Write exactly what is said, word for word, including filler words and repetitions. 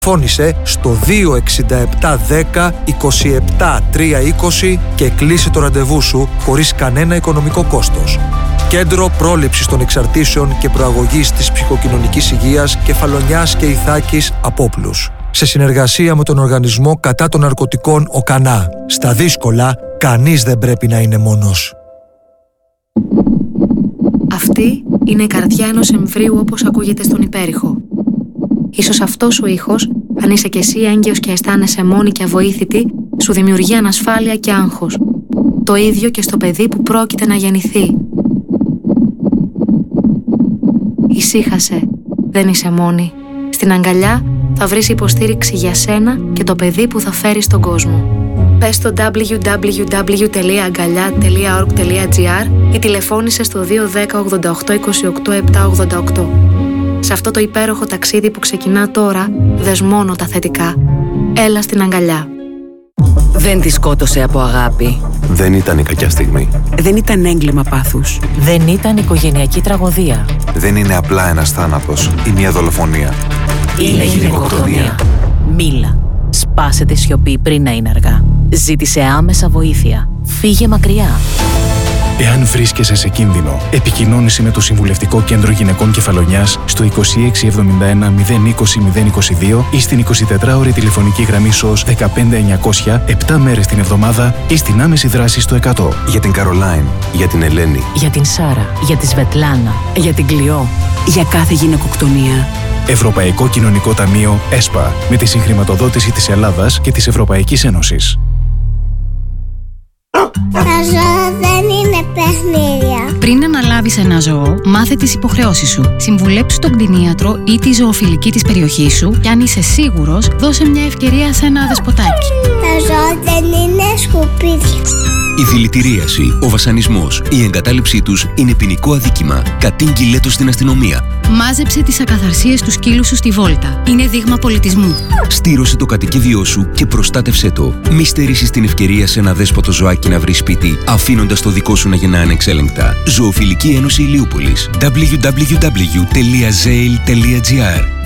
Φώνησε στο δύο εξήντα επτά δέκα είκοσι επτά τριακόσια είκοσι και κλείσε το ραντεβού σου χωρίς κανένα οικονομικό κόστος. Κέντρο Πρόληψης των Εξαρτήσεων και Προαγωγής της Ψυχοκοινωνικής Υγείας Κεφαλονιάς και Ιθάκης Απόπλους. Σε συνεργασία με τον Οργανισμό Κατά των Ναρκωτικών ΟΚΑΝΑ. Στα δύσκολα, κανείς δεν πρέπει να είναι μόνος. Αυτή είναι η καρδιά ενός εμβρίου όπως ακούγεται στον υπέρηχο. Ίσως αυτός ο ήχος, αν είσαι κι εσύ έγκυος και αισθάνεσαι μόνη και αβοήθητη, σου δημιουργεί ανασφάλεια και άγχος. Το ίδιο και στο παιδί που πρόκειται να γεννηθεί. Ησύχασε, δεν είσαι μόνη. Στην αγκαλιά θα βρεις υποστήριξη για σένα και το παιδί που θα φέρεις στον κόσμο. Πες στο double-u double-u double-u τελεία αγκαλιά τελεία org τελεία gr ή τηλεφώνησε στο δύο ένα μηδέν ογδόντα οκτώ είκοσι οκτώ επτακόσια ογδόντα οκτώ. Σε αυτό το υπέροχο ταξίδι που ξεκινά τώρα, δες μόνο τα θετικά. Έλα στην αγκαλιά. Δεν τη σκότωσε από αγάπη. Δεν ήταν η κακιά στιγμή. Δεν ήταν έγκλημα πάθους. Δεν ήταν οικογενειακή τραγωδία. Δεν είναι απλά ένας θάνατος ή μια δολοφονία. Είναι γυναικοκτονία. Μίλα. Σπάσε τη σιωπή πριν να είναι αργά. Ζήτησε άμεσα βοήθεια. Φύγε μακριά. Εάν βρίσκεσαι σε κίνδυνο, επικοινώνησε με το Συμβουλευτικό Κέντρο Γυναικών Κεφαλονιάς στο είκοσι έξι εβδομήντα ένα μηδέν είκοσι μηδέν είκοσι δύο ή στην εικοσιτετράωρη τηλεφωνική γραμμή ΣΟΣ δεκαπέντε εννιακόσια επτά μέρες την εβδομάδα ή στην άμεση δράση στο εκατό. Για την Καρολάιν, για την Ελένη, για την Σάρα, για τη Σβετλάνα, για την Κλειό, για κάθε γυναικοκτονία. Ευρωπαϊκό Κοινωνικό Ταμείο ΕΣΠΑ, με τη συγχρηματοδότηση της Ελλάδας και της Ευρωπαϊκής Ένωσης. Τα ζώα δεν είναι παιχνίδια. Πριν αναλάβεις ένα ζώο, μάθε τις υποχρεώσεις σου. Συμβουλέψου τον κτηνίατρο ή τη ζωοφιλική της περιοχής σου και αν είσαι σίγουρος, δώσε μια ευκαιρία σε ένα δεσποτάκι. Τα ζώα δεν είναι σκουπίδια. Η δηλητηρίαση, ο βασανισμός, η εγκατάλειψή τους είναι ποινικό αδίκημα. Κατήγγειλέ το στην αστυνομία. Μάζεψε τις ακαθαρσίες του σκύλου σου στη βόλτα. Είναι δείγμα πολιτισμού. Στήρωσε το κατοικίδιό σου και προστάτευσέ το. Μη στερήσεις την ευκαιρία σε ένα δέσποτο ζωάκι να βρει σπίτι, αφήνοντας το δικό σου να γεννά ανεξέλεγκτα. Ζωοφιλική Ένωση Ηλιούπολης. double-u double-u double-u τελεία ζέιλ τελεία gr